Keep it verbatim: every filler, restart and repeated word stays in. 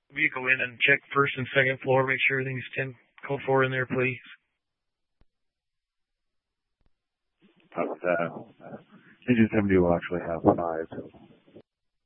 Will you go in and check first and second floor, make sure everything's ten code four in there, please? But uh, Agent seventy will actually have five